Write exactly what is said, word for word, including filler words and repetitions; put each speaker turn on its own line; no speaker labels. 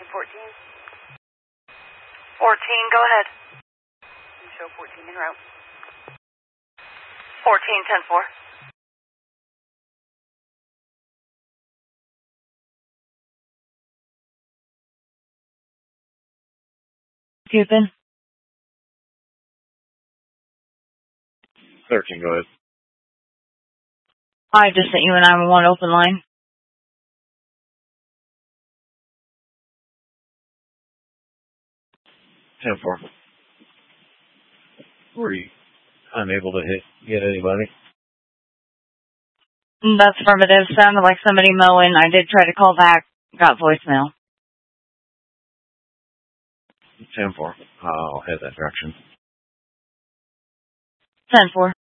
fourteen.
fourteen, go ahead.
You show fourteen en route.
fourteen, ten four.
Houston.
thirteen, go ahead.
I just sent you a nine one one open line.
ten four. Were you unable to hit get anybody?
That's affirmative. Sounded like somebody mowing. I did try to call back. Got voicemail.
ten four. I'll head that direction.
ten four.